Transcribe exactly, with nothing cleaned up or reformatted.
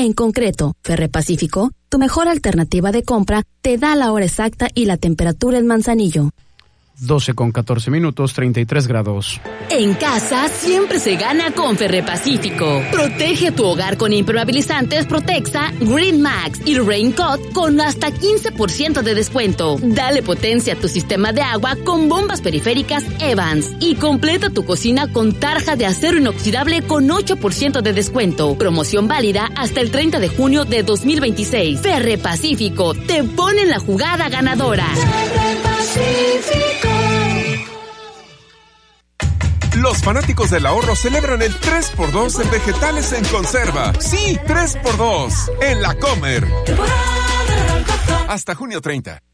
En concreto, Ferre Pacífico, tu mejor alternativa de compra, te da la hora exacta y la temperatura en Manzanillo. doce con catorce minutos, treinta y tres grados. En casa siempre se gana con Ferre Pacífico. Protege tu hogar con impermeabilizantes Protexa, Green Max y Raincoat con hasta quince por ciento de descuento. Dale potencia a tu sistema de agua con bombas periféricas Evans y completa tu cocina con tarja de acero inoxidable con ocho por ciento de descuento. Promoción válida hasta el treinta de junio de dos mil veintiséis. Ferre Pacífico te pone en la jugada ganadora. Ferre Pacífico. Los fanáticos del ahorro celebran el tres por dos en vegetales en conserva. Sí, tres por dos en La Comer. Hasta junio treinta.